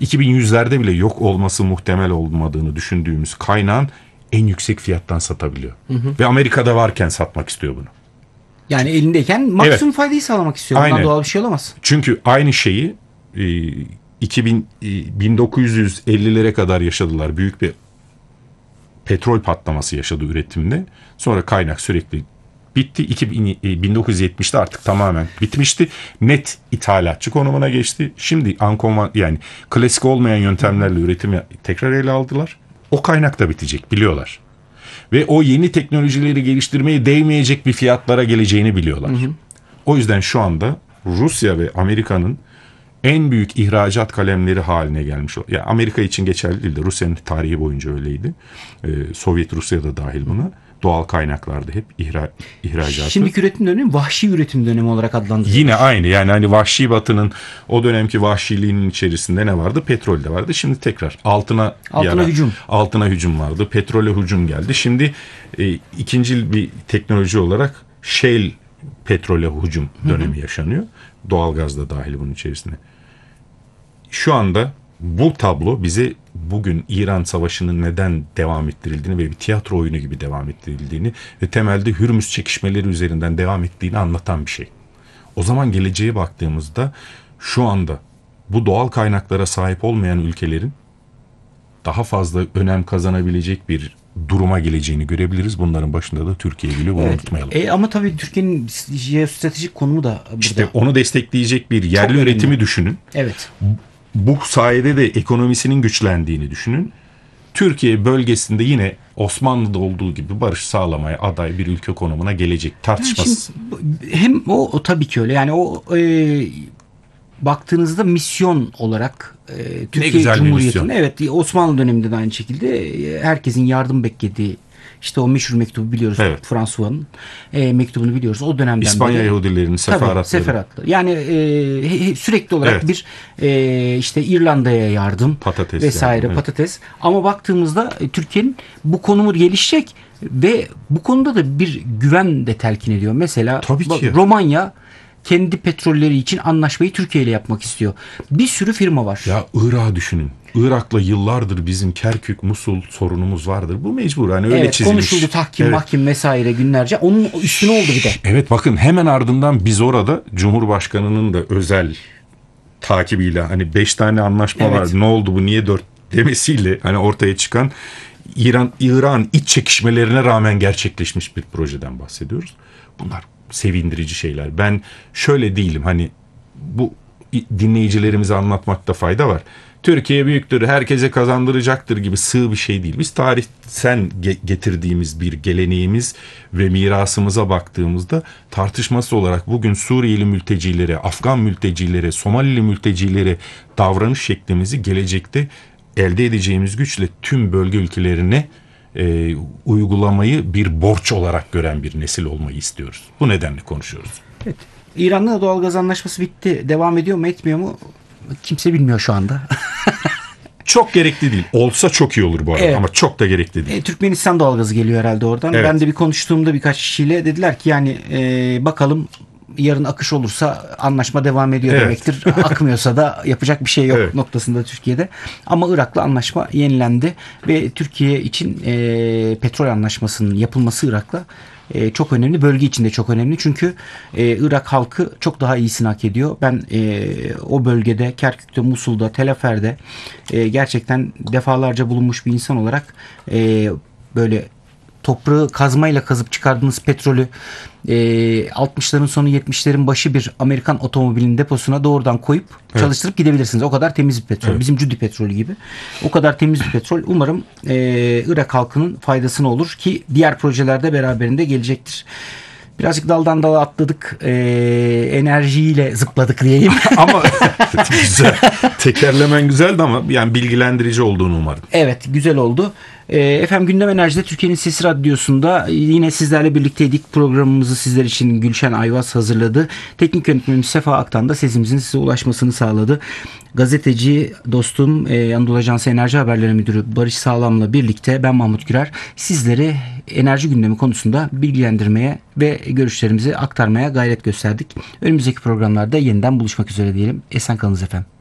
2100'lerde bile yok olması muhtemel olmadığını düşündüğümüz kaynağın en yüksek fiyattan satabiliyor. Ve Amerika'da varken satmak istiyor bunu. Yani elindeyken maksimum faydayı sağlamak istiyor. Bundan Aynen. doğal bir şey olamaz. Çünkü aynı şeyi 1950'lere kadar yaşadılar. Büyük bir petrol patlaması yaşadı üretimde. Sonra kaynak sürekli bitti. 1970'te artık tamamen bitmişti. Net ithalatçı konumuna geçti. Şimdi yani klasik olmayan yöntemlerle üretimi tekrar ele aldılar. O kaynak da bitecek, biliyorlar. Ve o yeni teknolojileri geliştirmeye değmeyecek bir fiyatlara geleceğini biliyorlar. O yüzden şu anda Rusya ve Amerika'nın en büyük ihracat kalemleri haline gelmiş. Yani Amerika için geçerli değil de Rusya'nın tarihi boyunca öyleydi. Sovyet Rusya da dahil buna. Doğal kaynaklarda hep ihracatı. Şimdiki üretim dönemi vahşi üretim dönemi olarak adlandırılıyor. Yine aynı, yani hani vahşi batının o dönemki vahşiliğinin içerisinde ne vardı? Petrol de vardı. Şimdi tekrar altına hücum. Altına hücum vardı. Petrole hücum geldi. Şimdi ikinci bir teknoloji olarak shale petrole hücum dönemi yaşanıyor. Doğalgaz da dahil bunun içerisine. Şu anda bu tablo bize bugün İran Savaşı'nın neden devam ettirildiğini ve bir tiyatro oyunu gibi devam ettirildiğini ve temelde Hürmüz çekişmeleri üzerinden devam ettiğini anlatan bir şey. O zaman geleceğe baktığımızda şu anda bu doğal kaynaklara sahip olmayan ülkelerin daha fazla önem kazanabilecek bir duruma geleceğini görebiliriz. Bunların başında da Türkiye geliyor. Bunu unutmayalım. Ama tabii Türkiye'nin jeostratejik konumu da burada. İşte onu destekleyecek bir yerli üretimi düşünün. Evet. Bu sayede de ekonomisinin güçlendiğini düşünün. Türkiye bölgesinde yine Osmanlı'da olduğu gibi barış sağlamaya aday bir ülke konumuna gelecek, tartışmasız. Hem o tabii ki öyle. Yani o baktığınızda misyon olarak Türkiye Cumhuriyeti'nin, evet, Osmanlı döneminde de aynı şekilde herkesin yardım beklediği, işte o meşhur mektubu biliyoruz. Evet. François'ın mektubunu biliyoruz. O dönemden İspanya Yahudilerinin seferatları. Tabii, seferatları. Yani sürekli olarak bir işte İrlanda'ya yardım, patates vesaire, evet. Patates. Ama baktığımızda Türkiye'nin bu konumu gelişecek ve bu konuda da bir güven de telkin ediyor. Mesela Romanya kendi petrolleri için anlaşmayı Türkiye ile yapmak istiyor. Bir sürü firma var. Ya Irak'ı düşünün. Irak'la yıllardır bizim Kerkük, Musul sorunumuz vardır. Bu mecbur. Hani öyle çizilmiş. Konuşuldu, tahkim, mahkim vesaire günlerce. Onun üstüne oldu bir de. Evet, bakın hemen ardından biz orada Cumhurbaşkanı'nın da özel takibiyle hani 5 tane anlaşma var. Ne oldu bu, niye 4 demesiyle hani ortaya çıkan İran iç çekişmelerine rağmen gerçekleşmiş bir projeden bahsediyoruz. Bunlar sevindirici şeyler. Ben şöyle değilim, hani bu dinleyicilerimize anlatmakta fayda var. Türkiye büyüktür, herkese kazandıracaktır gibi sığ bir şey değil. Biz tarihten getirdiğimiz bir geleneğimiz ve mirasımıza baktığımızda tartışması olarak bugün Suriyeli mültecilere, Afgan mültecilere, Somalili mültecilere davranış şeklimizi gelecekte elde edeceğimiz güçle tüm bölge ülkelerine uygulamayı bir borç olarak gören bir nesil olmayı istiyoruz. Bu nedenle konuşuyoruz. Evet. İran'la doğalgaz anlaşması bitti. Devam ediyor mu, etmiyor mu? Kimse bilmiyor şu anda. Çok gerekli değil. Olsa çok iyi olur bu arada, ama çok da gerekli değil. Türkmenistan doğalgazı geliyor herhalde oradan. Evet. Ben de bir konuştuğumda birkaç kişiyle dediler ki yani bakalım yarın akış olursa anlaşma devam ediyor demektir. Akmıyorsa da yapacak bir şey yok noktasında Türkiye'de. Ama Irak'la anlaşma yenilendi ve Türkiye için petrol anlaşmasının yapılması Irak'la çok önemli. Bölge için de çok önemli. Çünkü Irak halkı çok daha iyisini hak ediyor. Ben o bölgede, Kerkük'te, Musul'da, Tel Afer'de gerçekten defalarca bulunmuş bir insan olarak böyle toprağı kazmayla kazıp çıkardığınız petrolü 60'ların sonu 70'lerin başı bir Amerikan otomobilinin deposuna doğrudan koyup çalıştırıp gidebilirsiniz. O kadar temiz bir petrol. Bizim Cudi petrolü gibi. O kadar temiz bir petrol. Umarım Irak halkının faydasına olur ki diğer projelerde beraberinde gelecektir. Birazcık daldan dala atladık. Enerjiyle zıpladık diyeyim. Ama güzel. Tekerlemen güzeldi ama yani bilgilendirici olduğunu umarım. Evet, güzel oldu. Efendim, Gündem Enerji'de Türkiye'nin Sesi Radyosu'nda yine sizlerle birlikteydik. Programımızı sizler için Gülşen Ayvaz hazırladı. Teknik yönetmenimiz Sefa Aktan da sesimizin size ulaşmasını sağladı. Gazeteci dostum Anadolu Ajansı Enerji Haberleri Müdürü Barış Sağlam'la birlikte ben Mahmut Gürer sizleri enerji gündemi konusunda bilgilendirmeye ve görüşlerimizi aktarmaya gayret gösterdik. Önümüzdeki programlarda yeniden buluşmak üzere diyelim. Esen kalınız efendim.